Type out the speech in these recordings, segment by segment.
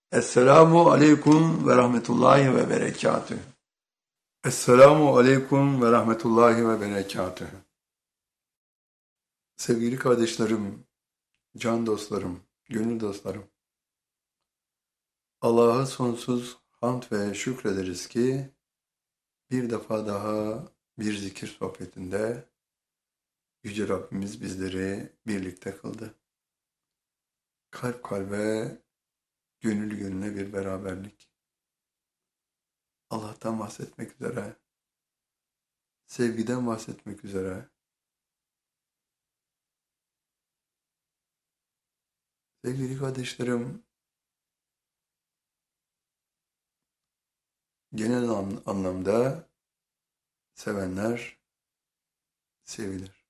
Esselamu aleyküm ve rahmetullahi ve berekatühü. Esselamu aleyküm ve rahmetullahi ve berekatühü. Sevgili kardeşlerim, can dostlarım, gönül dostlarım. Allah'a sonsuz hamd ve şükrederiz ki bir defa daha bir zikir sohbetinde Yüce Rabbimiz bizleri birlikte kıldı. Kalp kalbe, gönül gönüle bir beraberlik. Allah'tan bahsetmek üzere, sevgiden bahsetmek üzere. Sevgili kardeşlerim, genel anlamda sevenler sevilir.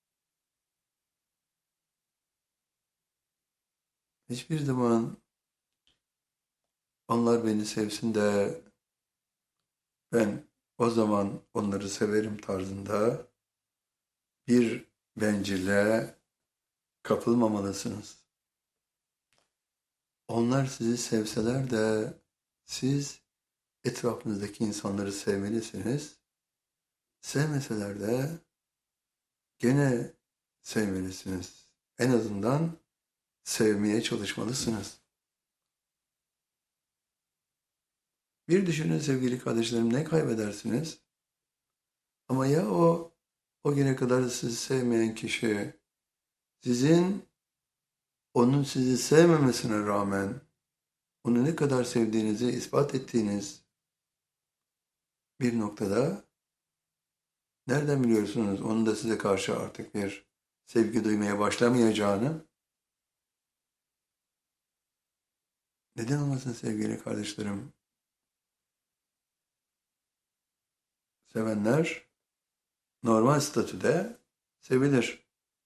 Hiçbir zaman onlar beni sevsin de ben o zaman onları severim tarzında bir bencilliğe kapılmamalısınız. Onlar sizi sevseler de siz etrafınızdaki insanları sevmelisiniz. Sevmeseler de gene sevmelisiniz. En azından sevmeye çalışmalısınız. Bir düşünün sevgili kardeşlerim, ne kaybedersiniz? Ama ya o güne kadar sizi sevmeyen kişi onun sizi sevmemesine rağmen onu ne kadar sevdiğinizi ispat ettiğiniz bir noktada nereden biliyorsunuz onun da size karşı artık bir sevgi duymaya başlamayacağını? Neden olmasın sevgili kardeşlerim? Sevenler normal statüde sevilir.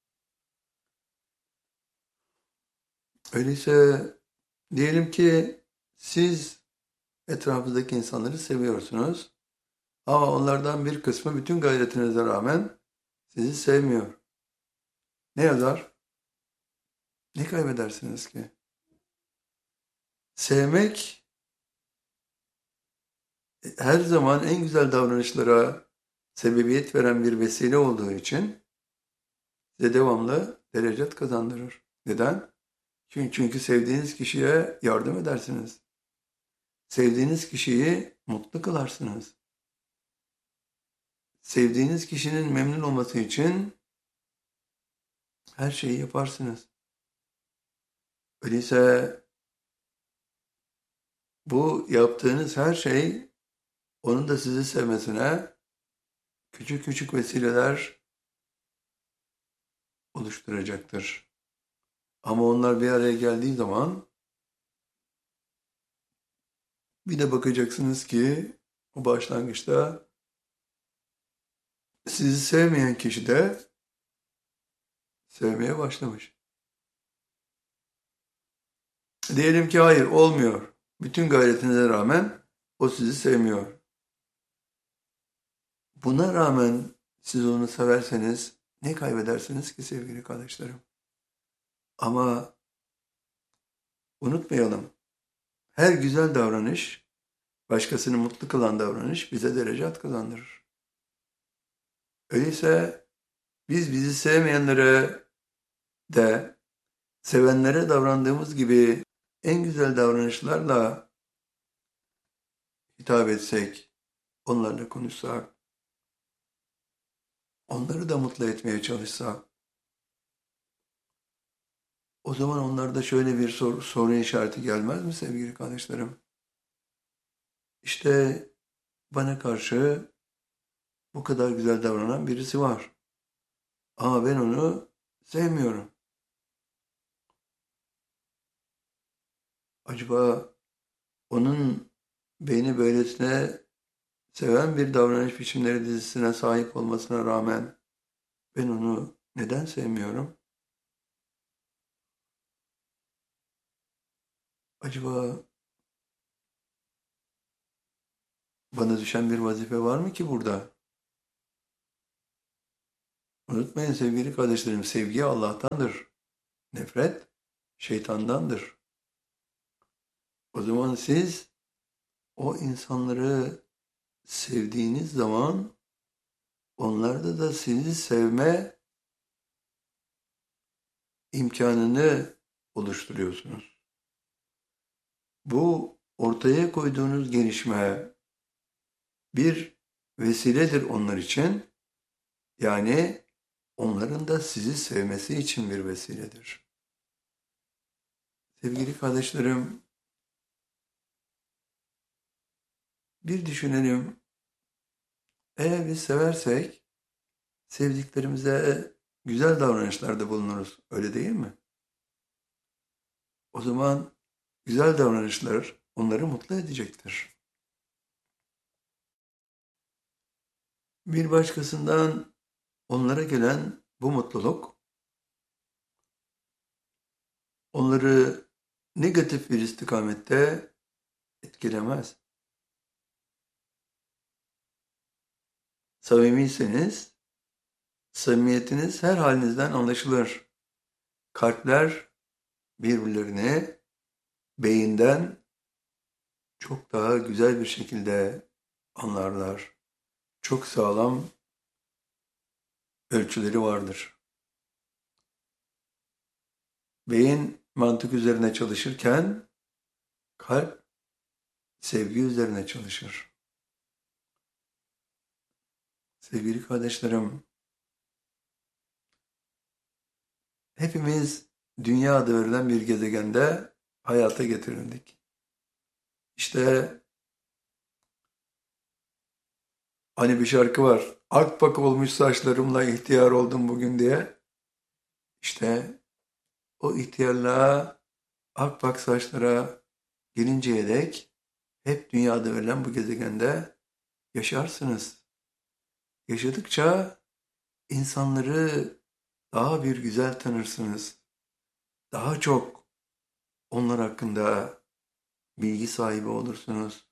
Öyleyse diyelim ki siz etrafınızdaki insanları seviyorsunuz ama onlardan bir kısmı bütün gayretinize rağmen sizi sevmiyor. Ne yazar? Ne kaybedersiniz ki? Sevmek her zaman en güzel davranışlara sebebiyet veren bir vesile olduğu için size devamlı derecat kazandırır. Neden? Çünkü sevdiğiniz kişiye yardım edersiniz. Sevdiğiniz kişiyi mutlu kılarsınız. Sevdiğiniz kişinin memnun olması için her şeyi yaparsınız. Öyleyse bu yaptığınız her şey onun da sizi sevmesine küçük küçük vesileler oluşturacaktır. Ama onlar bir araya geldiği zaman bir de bakacaksınız ki o başlangıçta sizi sevmeyen kişi de sevmeye başlamış. Diyelim ki hayır olmuyor. Bütün gayretinize rağmen o sizi sevmiyor. Buna rağmen siz onu severseniz ne kaybedersiniz ki sevgili kardeşlerim? Ama unutmayalım. Her güzel davranış, başkasını mutlu kılan davranış bize derecat kazandırır. Öyleyse biz bizi sevmeyenlere de sevenlere davrandığımız gibi en güzel davranışlarla hitap etsek, onlarla konuşsak, onları da mutlu etmeye çalışsak, o zaman onlarda şöyle bir soru işareti gelmez mi sevgili kardeşlerim? İşte bana karşı bu kadar güzel davranan birisi var. Ama ben onu sevmiyorum. Acaba onun beni böylesine seven bir davranış biçimleri dizisine sahip olmasına rağmen ben onu neden sevmiyorum? Acaba bana düşen bir vazife var mı ki burada? Unutmayın sevgili kardeşlerim, sevgi Allah'tandır. Nefret şeytandandır. O zaman siz o insanları sevdiğiniz zaman onlarda da sizi sevme imkanını oluşturuyorsunuz. Bu ortaya koyduğunuz gelişme bir vesiledir onlar için. Yani onların da sizi sevmesi için bir vesiledir. Sevgili kardeşlerim, bir düşünelim. Eğer biz seversek sevdiklerimize güzel davranışlarda bulunuruz. Öyle değil mi? O zaman güzel davranışlar onları mutlu edecektir. Bir başkasından onlara gelen bu mutluluk onları negatif bir istikamette etkilemez. Samimiyseniz samimiyetiniz her halinizden anlaşılır. Kalpler birbirlerini beyinden çok daha güzel bir şekilde anlarlar. Çok sağlam ölçüleri vardır. Beyin mantık üzerine çalışırken kalp sevgi üzerine çalışır. Sevgili kardeşlerim, hepimiz dünya adı verilen bir gezegende hayata getirildik. İşte hani bir şarkı var. Akbak olmuş saçlarımla ihtiyar oldum bugün diye. İşte o ihtiyarlığa, akbak saçlara gelinceye dek hep dünyada verilen bu gezegende yaşarsınız. Yaşadıkça insanları daha bir güzel tanırsınız. Daha çok onlar hakkında bilgi sahibi olursunuz.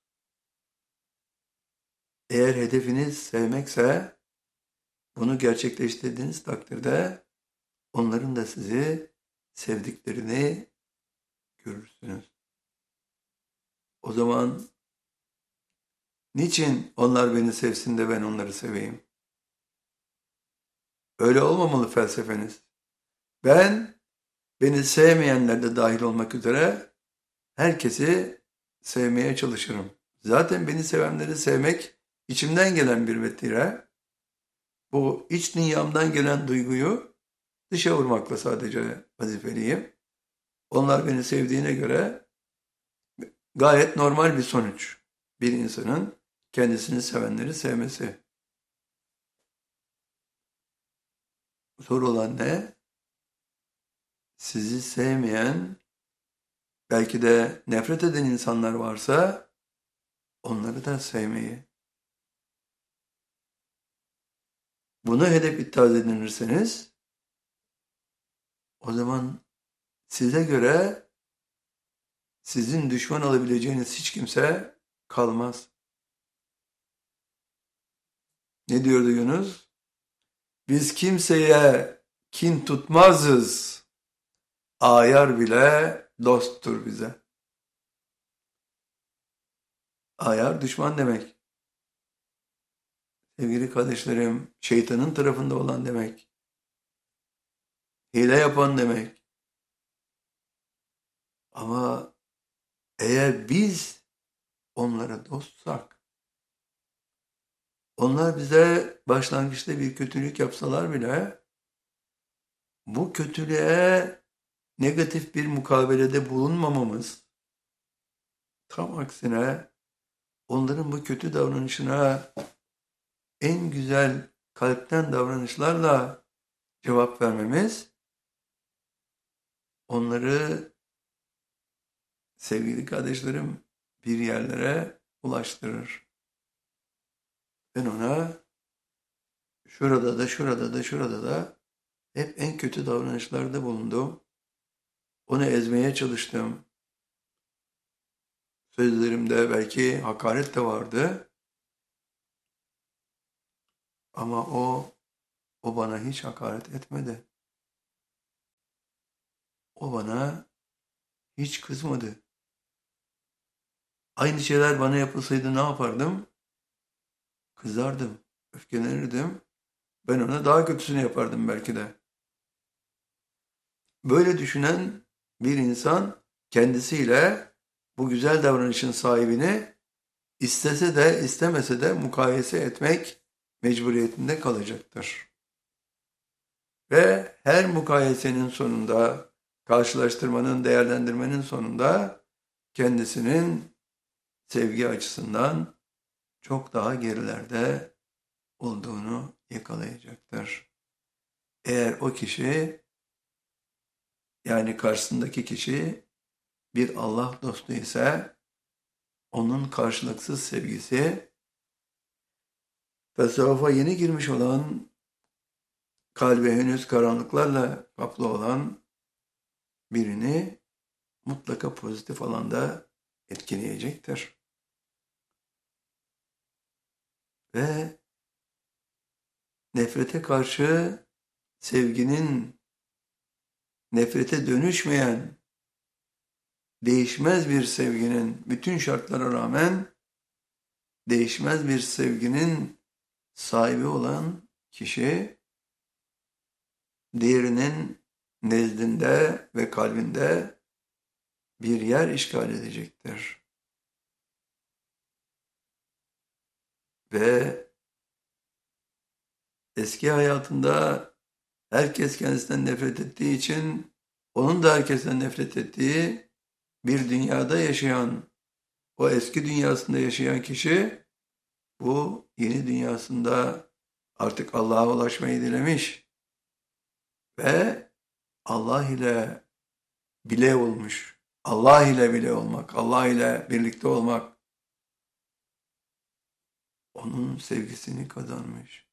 Eğer hedefiniz sevmekse bunu gerçekleştirdiğiniz takdirde onların da sizi sevdiklerini görürsünüz. O zaman niçin onlar beni sevsin de ben onları seveyim? Öyle olmamalı felsefeniz. Ben beni sevmeyenler de dahil olmak üzere herkesi sevmeye çalışırım. Zaten beni sevenleri sevmek içimden gelen bir vetire. Bu iç dünyamdan gelen duyguyu dışa vurmakla sadece vazifeliyim. Onlar beni sevdiğine göre gayet normal bir sonuç. Bir insanın kendisini sevenleri sevmesi. Soru olan ne? Sizi sevmeyen, belki de nefret eden insanlar varsa onları da sevmeyi. Bunu hedef iddia edinirseniz o zaman size göre sizin düşman olabileceğiniz hiç kimse kalmaz. Ne diyordu Yunus? Biz kimseye kin tutmazız. Ayar bile dosttur bize. Ayar düşman demek. Sevgili kardeşlerim, şeytanın tarafında olan demek. Hile yapan demek. Ama eğer biz onlara dostsak, onlar bize başlangıçta bir kötülük yapsalar bile bu kötülüğe negatif bir mukabelede bulunmamamız, tam aksine onların bu kötü davranışına en güzel kalpten davranışlarla cevap vermemiz, onları sevgili kardeşlerim bir yerlere ulaştırır. Ben ona şurada da şurada da şurada da hep en kötü davranışlarda bulundum. Onu ezmeye çalıştım. Sözlerimde belki hakaret de vardı. Ama o bana hiç hakaret etmedi. O bana hiç kızmadı. Aynı şeyler bana yapılsaydı ne yapardım? Kızardım, öfkelenirdim. Ben ona daha kötüsünü yapardım belki de. Böyle düşünen bir insan kendisiyle bu güzel davranışın sahibini istese de istemese de mukayese etmek mecburiyetinde kalacaktır. Ve her mukayesenin sonunda, karşılaştırmanın, değerlendirmenin sonunda kendisinin sevgi açısından çok daha gerilerde olduğunu yakalayacaktır. Eğer o kişi, yani karşısındaki kişi bir Allah dostu ise onun karşılıksız sevgisi tasavvufa yeni girmiş olan, kalbi henüz karanlıklarla kaplı olan birini mutlaka pozitif alanda etkileyecektir. Ve nefrete karşı sevginin nefrete dönüşmeyen, değişmez bir sevginin, bütün şartlara rağmen değişmez bir sevginin sahibi olan kişi, diğerinin nezdinde ve kalbinde bir yer işgal edecektir. Ve eski hayatında herkes kendisinden nefret ettiği için onun da herkesten nefret ettiği bir dünyada yaşayan, o eski dünyasında yaşayan kişi bu yeni dünyasında artık Allah'a ulaşmayı dilemiş ve Allah ile bile olmuş. Allah ile bile olmak, Allah ile birlikte olmak onun sevgisini kazanmış.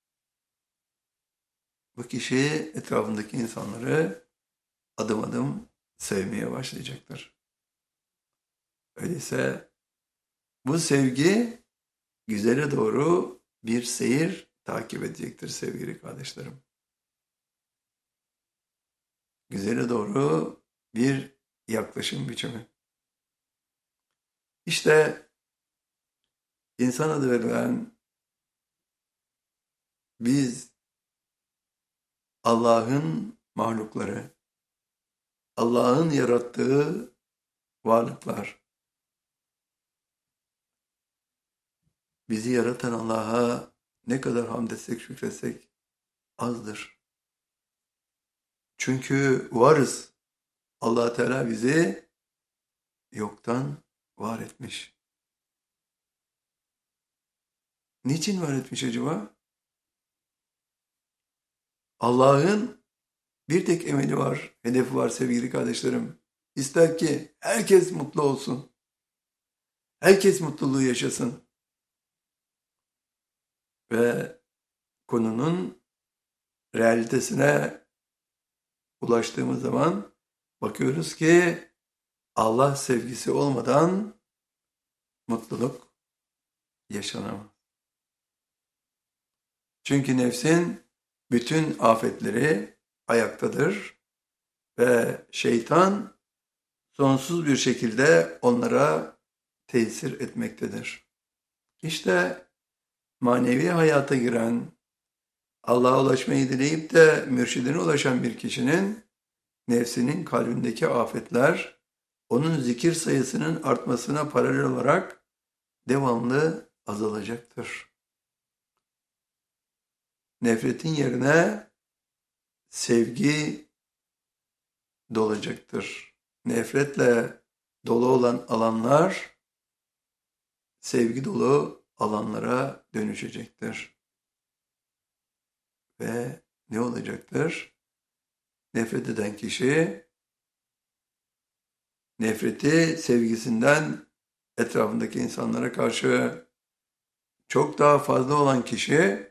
Bu kişi etrafındaki insanları adım adım sevmeye başlayacaktır. Öyleyse bu sevgi güzele doğru bir seyir takip edecektir sevgili kardeşlerim. Güzele doğru bir yaklaşım biçimi. İşte insan adı verilen biz Allah'ın mahlukları, Allah'ın yarattığı varlıklar. Bizi yaratan Allah'a ne kadar hamd etsek, şükretsek azdır. Çünkü varız. Allah Teala bizi yoktan var etmiş. Niçin var etmiş acaba? Allah'ın bir tek emeli var, hedefi var sevgili kardeşlerim. İster ki herkes mutlu olsun. Herkes mutluluğu yaşasın. Ve konunun realitesine ulaştığımız zaman bakıyoruz ki Allah sevgisi olmadan mutluluk yaşanamaz. Çünkü nefsin bütün afetleri ayaktadır ve şeytan sonsuz bir şekilde onlara tesir etmektedir. İşte manevi hayata giren, Allah'a ulaşmayı dileyip de mürşidine ulaşan bir kişinin nefsinin kalbindeki afetler, onun zikir sayısının artmasına paralel olarak devamlı azalacaktır. Nefretin yerine sevgi dolacaktır. Nefretle dolu olan alanlar, sevgi dolu alanlara dönüşecektir. Ve ne olacaktır? Nefret eden kişi, nefreti sevgisinden etrafındaki insanlara karşı çok daha fazla olan kişi,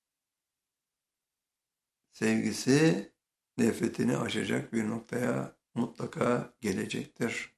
sevgisi nefretini aşacak bir noktaya mutlaka gelecektir.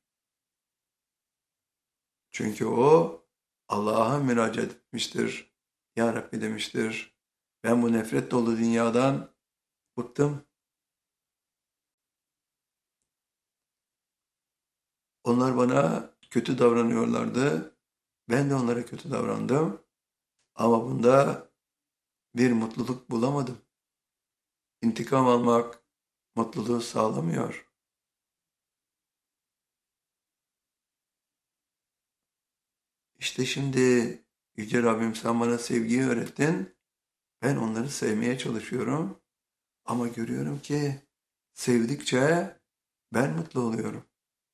Çünkü o Allah'a müracaat etmiştir. Ya Rabbi demiştir. Ben bu nefret dolu dünyadan bıktım. Onlar bana kötü davranıyorlardı. Ben de onlara kötü davrandım. Ama bunda bir mutluluk bulamadım. İntikam almak mutluluğu sağlamıyor. İşte şimdi Yüce Rabbim sen bana sevgiyi öğrettin. Ben onları sevmeye çalışıyorum. Ama görüyorum ki sevdikçe ben mutlu oluyorum.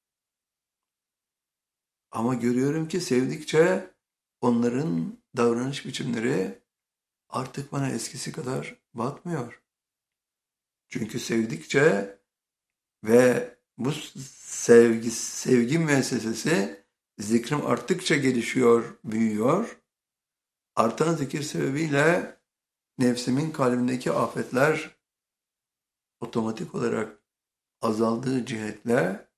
Ama görüyorum ki sevdikçe onların davranış biçimleri artık bana eskisi kadar batmıyor. Çünkü sevdikçe ve bu sevgi müessesesi zikrim arttıkça gelişiyor, büyüyor. Artan zikir sebebiyle nefsimin kalbindeki afetler otomatik olarak azaldığı cihetle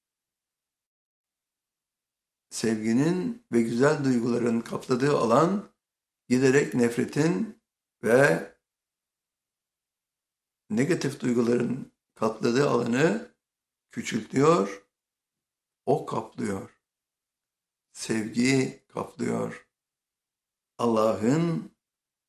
sevginin ve güzel duyguların kapladığı alan giderek nefretin ve negatif duyguların kapladığı alanı küçültüyor, o kaplıyor. Sevgi kaplıyor. Allah'ın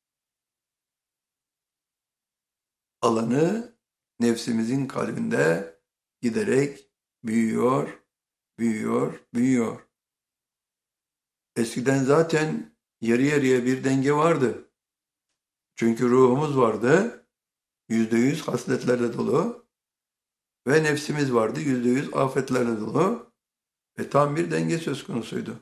alanı nefsimizin kalbinde giderek büyüyor, büyüyor, büyüyor. Eskiden zaten yarı yarıya bir denge vardı. Çünkü ruhumuz vardı, %100 hasletlerle dolu ve nefsimiz vardı, %100 afetlerle dolu ve tam bir denge söz konusuydu.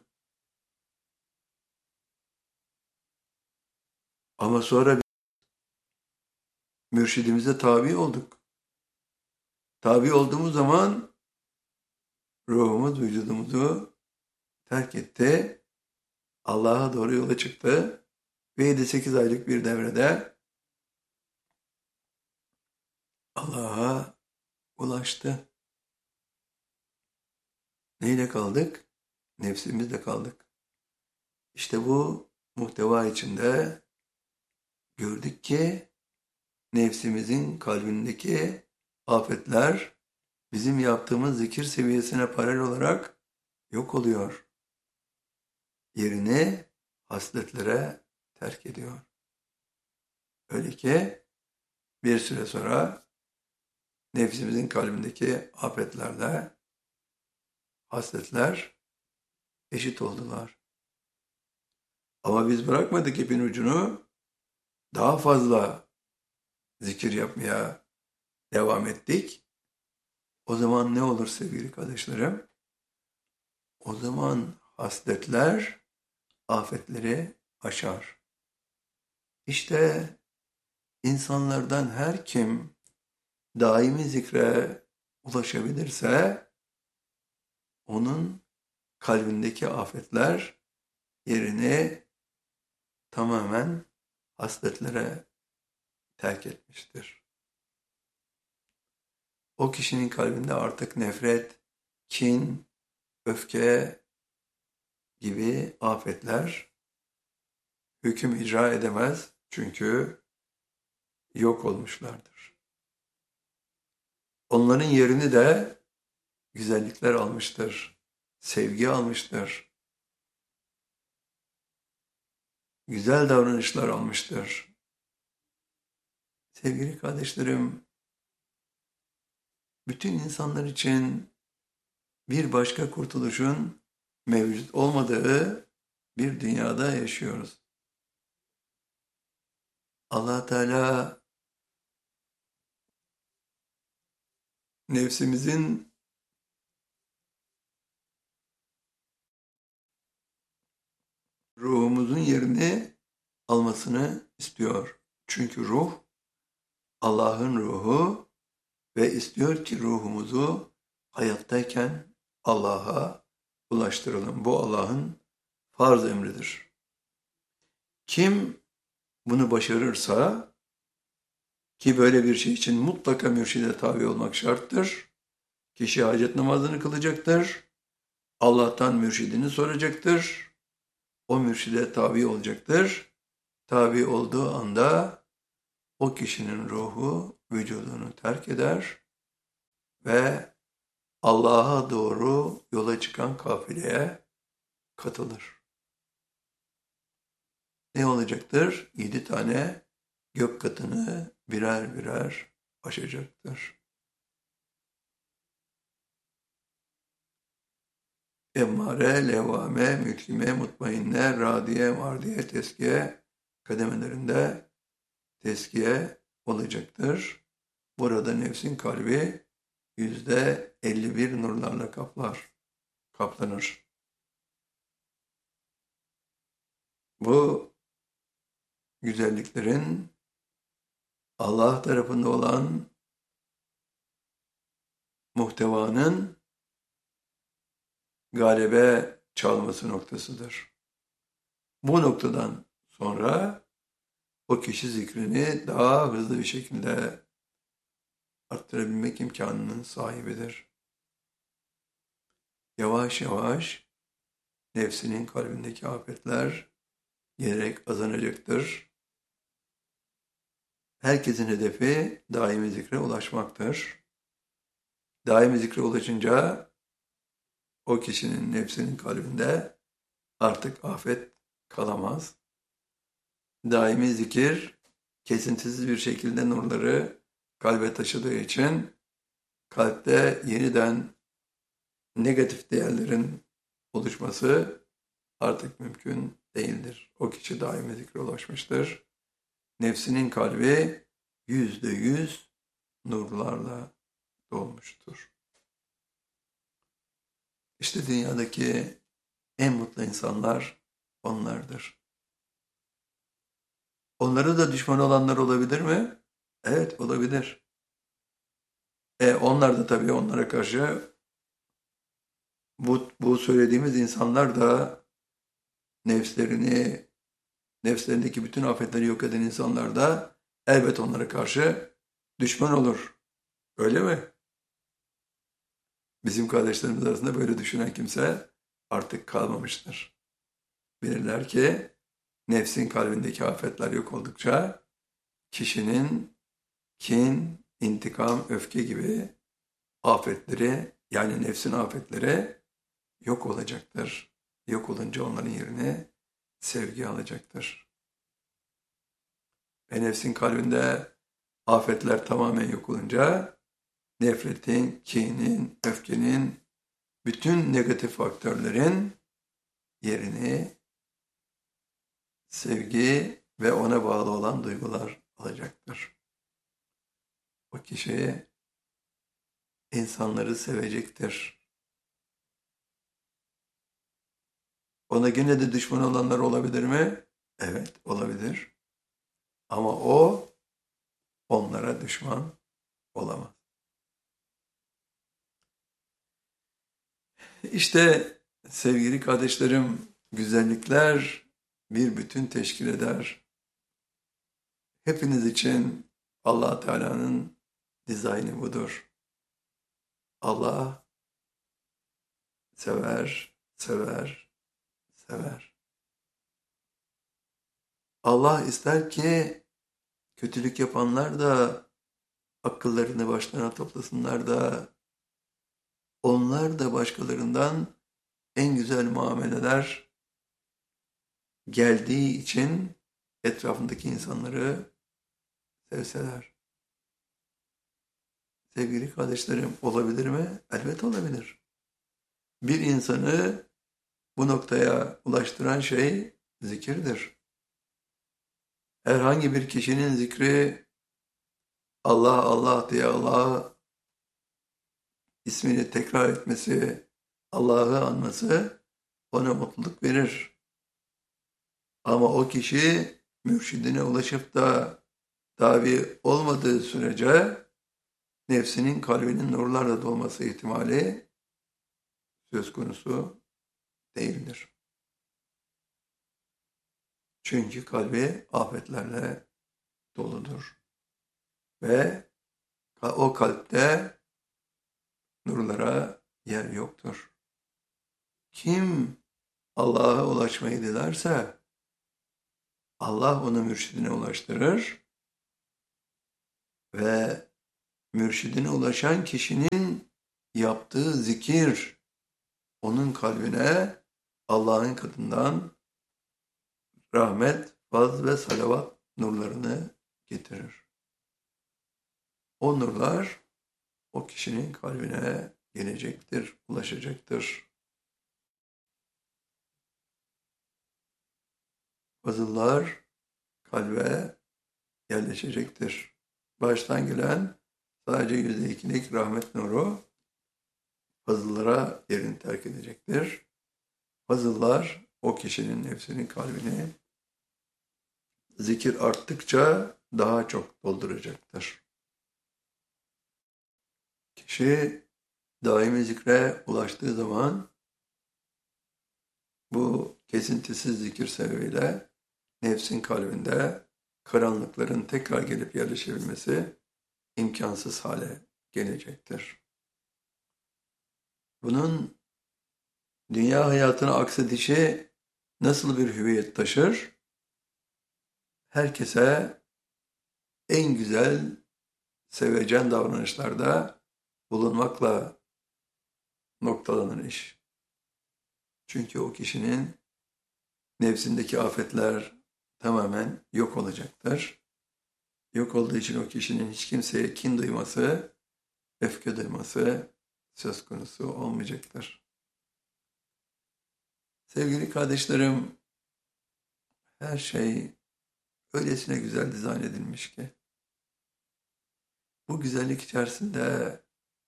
Ama sonra mürşidimize tabi olduk. Tabi olduğumuz zaman ruhumuz vücudumuzu terk etti. Allah'a doğru yola çıktı. Ve 7-8 aylık bir devrede Allah'a ulaştı. Neyle kaldık? Nefsimizle kaldık. İşte bu muhteva içinde gördük ki nefsimizin kalbindeki afetler bizim yaptığımız zikir seviyesine paralel olarak yok oluyor. Yerini hasletlere terk ediyor. Öyle ki bir süre sonra nefsimizin kalbindeki afetlerle hasletler eşit oldular. Ama biz bırakmadık ipin ucunu, daha fazla zikir yapmaya devam ettik. O zaman ne olur sevgili kardeşlerim? O zaman hasletler afetleri aşar. İşte insanlardan her kim daimi zikre ulaşabilirse onun kalbindeki afetler yerini tamamen hasletlere terk etmiştir. O kişinin kalbinde artık nefret, kin, öfke gibi afetler hüküm icra edemez çünkü yok olmuşlardır. Onların yerini de güzellikler almıştır, sevgi almıştır, güzel davranışlar almıştır. Sevgili kardeşlerim, bütün insanlar için bir başka kurtuluşun mevcut olmadığı bir dünyada yaşıyoruz. Allah Teala nefsimizin ruhumuzun yerini almasını istiyor. Çünkü ruh Allah'ın ruhu ve istiyor ki ruhumuzu hayattayken Allah'a ulaştıralım. Bu Allah'ın farz emridir. Kim bunu başarırsa, ki böyle bir şey için mutlaka mürşide tabi olmak şarttır. Kişi hacet namazını kılacaktır. Allah'tan mürşidini soracaktır. O mürşide tabi olacaktır. Tabi olduğu anda o kişinin ruhu vücudunu terk eder ve Allah'a doğru yola çıkan kafileye katılır. Ne olacaktır? 7 tane gök katını birer birer aşacaktır. Emmare, levvame, müklime, mutmainne, radiye, mardiye, teskiye kademelerinde teskiye olacaktır. Burada nefsin kalbi %51 nurlarla kaplanır. Bu güzelliklerin Allah tarafında olan muhtevanın galebe çalması noktasıdır. Bu noktadan sonra o kişi zikrini daha hızlı bir şekilde arttırabilmek imkanının sahibidir. Yavaş yavaş nefsinin kalbindeki afetler giderek azalacaktır. Herkesin hedefi daimi zikre ulaşmaktır. Daimi zikre ulaşınca o kişinin nefsinin kalbinde artık afet kalamaz. Daimi zikir kesintisiz bir şekilde nurları kalbe taşıdığı için kalpte yeniden negatif değerlerin oluşması artık mümkün değildir. O kişi daimi zikre ulaşmıştır. Nefsinin kalbi %100 nurlarla dolmuştur. İşte dünyadaki en mutlu insanlar onlardır. Onlara da düşman olanlar olabilir mi? Evet, olabilir. Onlar da tabii onlara karşı bu söylediğimiz insanlar da nefslerindeki bütün afetleri yok eden insanlar da elbet onlara karşı düşman olur. Öyle mi? Bizim kardeşlerimiz arasında böyle düşünen kimse artık kalmamıştır. Bilirler ki nefsin kalbindeki afetler yok oldukça kişinin kin, intikam, öfke gibi afetleri yani nefsin afetleri yok olacaktır. Yok olunca onların yerine sevgi alacaktır. Ve nefsin kalbinde afetler tamamen yok olunca nefretin, kinin, öfkenin, bütün negatif faktörlerin yerini sevgi ve ona bağlı olan duygular alacaktır. O kişi insanları sevecektir. Ona yine de düşman olanlar olabilir mi? Evet, olabilir. Ama o onlara düşman olamaz. İşte sevgili kardeşlerim, güzellikler bir bütün teşkil eder. Hepiniz için Allah Teala'nın dizaynı budur. Allah sever, sever, sever. Allah ister ki kötülük yapanlar da akıllarını başlarına toplasınlar da onlar da başkalarından en güzel muameleler geldiği için etrafındaki insanları sevseler. Sevgili kardeşlerim, olabilir mi? Elbette olabilir. Bir insanı bu noktaya ulaştıran şey zikirdir. Herhangi bir kişinin zikri Allah Allah diye Allah ismini tekrar etmesi, Allah'ı anması ona mutluluk verir. Ama o kişi mürşidine ulaşıp da tabi olmadığı sürece nefsinin kalbinin nurlarla dolması ihtimali söz konusu değildir. Çünkü kalbi afetlerle doludur. Ve o kalpte nurlara yer yoktur. Kim Allah'a ulaşmayı dilerse Allah onu mürşidine ulaştırır ve mürşidine ulaşan kişinin yaptığı zikir onun kalbine Allah'ın katından rahmet, faz ve salavat nurlarını getirir. O nurlar o kişinin kalbine gelecektir, ulaşacaktır. Fazıllar kalbe yerleşecektir. Baştan gelen sadece %2'lik rahmet nuru fazıllara yerini terk edecektir. Fazıllar o kişinin nefsinin kalbini zikir arttıkça daha çok dolduracaktır. Kişi daimi zikre ulaştığı zaman bu kesintisiz zikir sebebiyle nefsin kalbinde karanlıkların tekrar gelip yerleşebilmesi imkansız hale gelecektir. Bunun dünya hayatına aksedişi nasıl bir hüviyet taşır? Herkese en güzel sevecen davranışlarda bulunmakla noktalanır iş. Çünkü o kişinin nefsindeki afetler tamamen yok olacaktır. Yok olduğu için o kişinin hiç kimseye kin duyması, öfke duyması söz konusu olmayacaktır. Sevgili kardeşlerim, her şey öylesine güzel dizayn edilmiş ki, bu güzellik içerisinde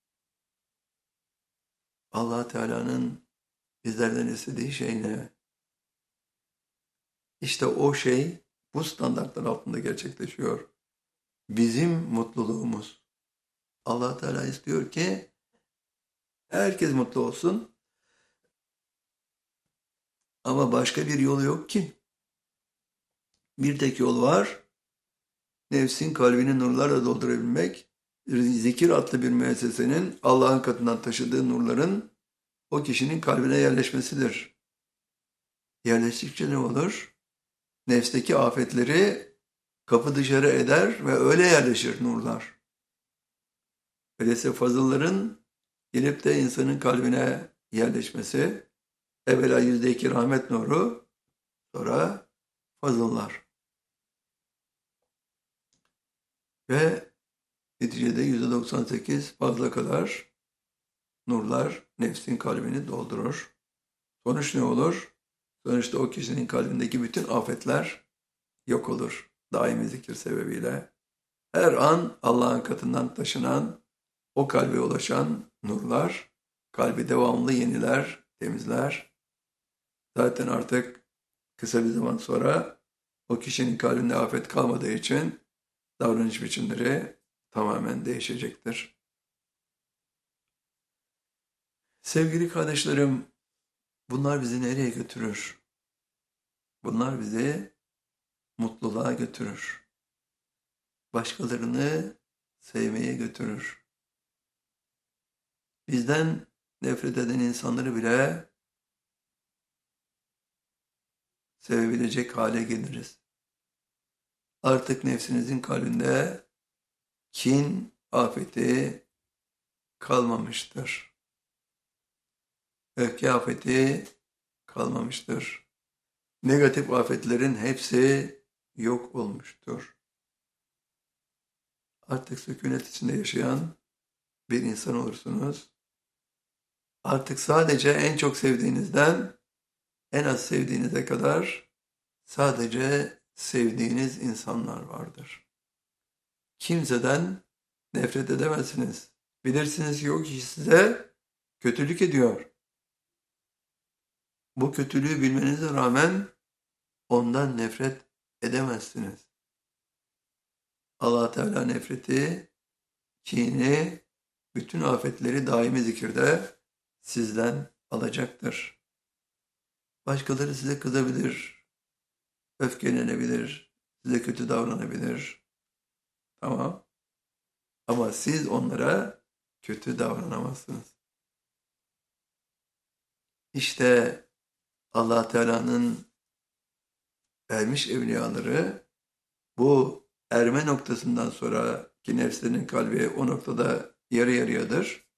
Allah Teala'nın bizlerden istediği şey ne? İşte o şey bu standartlar altında gerçekleşiyor. Bizim mutluluğumuz. Allah Teala istiyor ki herkes mutlu olsun. Ama başka bir yolu yok ki. Bir tek yol var. Nefsin kalbini nurlarla doldurabilmek. Zikir adlı bir müessesenin Allah'ın katından taşıdığı nurların o kişinin kalbine yerleşmesidir. Yerleştikçe ne olur? Nefsteki afetleri kapı dışarı eder ve öyle yerleşir nurlar. Öyleyse fazılların gelip de insanın kalbine yerleşmesi, evvela %2 rahmet nuru, sonra fazıllar. Ve neticede %98 fazla kadar nurlar nefsin kalbini doldurur. Sonuç ne olur? Sonuçta o kişinin kalbindeki bütün afetler yok olur. Daimi zikir sebebiyle. Her an Allah'ın katından taşınan, o kalbe ulaşan nurlar, kalbi devamlı yeniler, temizler. Zaten artık kısa bir zaman sonra o kişinin kalbinde afet kalmadığı için davranış biçimleri tamamen değişecektir. Sevgili kardeşlerim, bunlar bizi nereye götürür? Bunlar bizi mutluluğa götürür. Başkalarını sevmeye götürür. Bizden nefret eden insanları bile sevebilecek hale geliriz. Artık nefsinizin kalbinde kin afeti kalmamıştır. Öfke afeti kalmamıştır. Negatif afetlerin hepsi yok olmuştur. Artık sükunet içinde yaşayan bir insan olursunuz. Artık sadece en çok sevdiğinizden en az sevdiğinize kadar sadece sevdiğiniz insanlar vardır. Kimseden nefret edemezsiniz. Bilirsiniz ki o kişi size kötülük ediyor. Bu kötülüğü bilmenize rağmen ondan nefret edemezsiniz. Allah Teala nefreti, kini, bütün afetleri daimi zikirde sizden alacaktır. Başkaları size kızabilir, öfkelenebilir, size kötü davranabilir. Tamam. Ama siz onlara kötü davranamazsınız. İşte Allah Teala'nın ermiş evliyaları bu erme noktasından sonra ki nefsinin kalbi o noktada yarı yarıyadır.